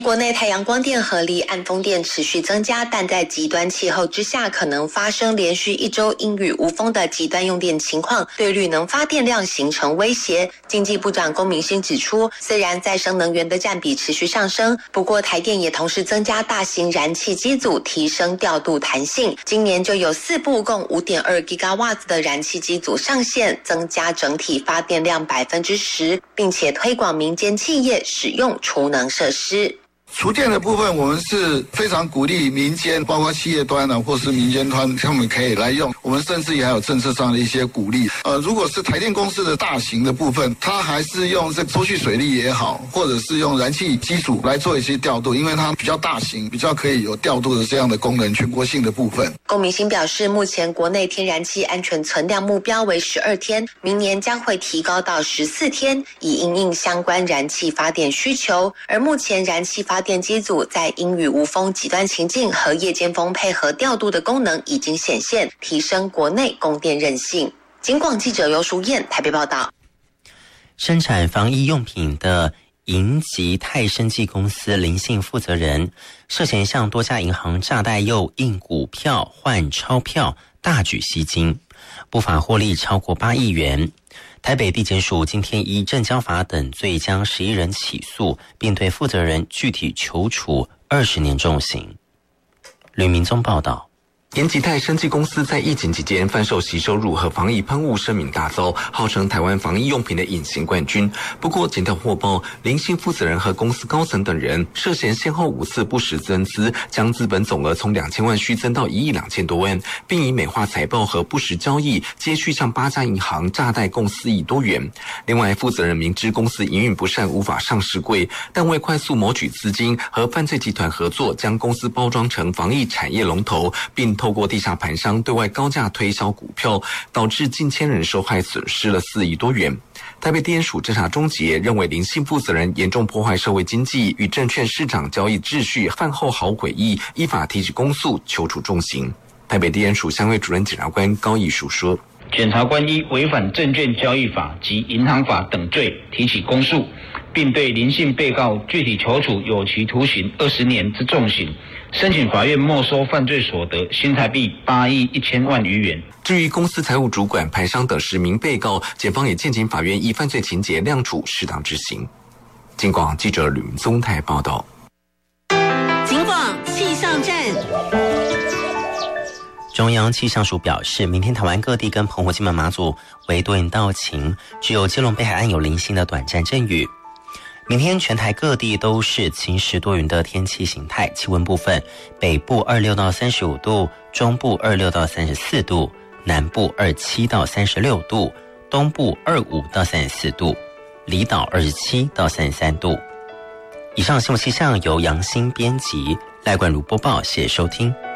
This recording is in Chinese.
国内太阳光电和离岸风电持续增加，但在极端气候之下，可能发生连续1周阴雨无风的极端用电情况，对绿能发电量形成威胁。经济部长龚明鑫指出，虽然再生能源的占比持续上升，不过台电也同时增加大型燃气机组，提升调度弹性。今年就有4部共 5.2 GW 的燃气机组上线，增加整体发电量 10%， 并且推广民间企业使用储能设施。 厨电的部分，我们是非常鼓励民间，包括企业端或是民间端，他们可以来用。我们甚至也还有政策上的一些鼓励。如果是台电公司的大型的部分，它还是用这抽蓄水力也好，或者是用燃气机组来做一些调度，因为它比较大型，比较可以有调度的这样的功能，全国性的部分。 龚明鑫表示，目前国内天然气安全存量目标为12天，明年将会提高到14天，以因应相关燃气发电需求。而目前燃气发电机组在阴雨无风极端情境和夜间风配合调度的功能已经显现，提升国内供电韧性。警广记者尤淑燕台北报道。 生产防疫用品的银吉泰生技公司林姓负责人涉嫌向多家银行诈贷诱印股票换钞票，大举吸金，不法获利超过8亿元。台北地检署今天依证交法等罪将11人起诉，并对负责人具体求处20年重刑。吕明宗报道。 延吉泰生技公司在疫情期间贩售洗手乳和防疫喷雾声名大噪，号称台湾防疫用品的隐形冠军。不过检调获报，林姓负责人和公司高层等人涉嫌先后5次不实增资，将资本总额从2000万虚增到1亿2千多万，并以美化财报和不实交易接续向8家银行诈贷共4亿多元。另外，负责人明知公司营运不善，无法上市柜，但为快速谋取资金，和犯罪集团合作，将公司包装成防疫产业龙头，并透过地下盘商对外高价推销股票，导致近千人受害，损失了4亿多元。台北地检署侦查终结，认为林姓负责人严重破坏社会经济与证券市场交易秩序，犯后毫悔意，依法提起公诉，求处重刑。台北地检署相会主任检察官高义书说， 检察官依违反证券交易法及银行法等罪提起公诉，并对林姓被告具体求处有期徒刑20年之重刑，申请法院没收犯罪所得新台币8亿1000万余元。 至于公司财务主管、盘商等10名被告，检方也建请法院依犯罪情节量处适当执行。警广记者吕明宗台报道。 警广气象站。 中央气象署表示，明天台湾各地跟澎湖、金门、马祖为多云到晴，只有基隆北海岸有零星的短暂阵雨。明天全台各地都是晴时多云的天气形态，气温部分，北部26到35度，中部26到34度，南部27到36度，东部25到34度，离岛27到33度。以上新闻气象由杨欣编辑，赖冠如播报，谢谢收听。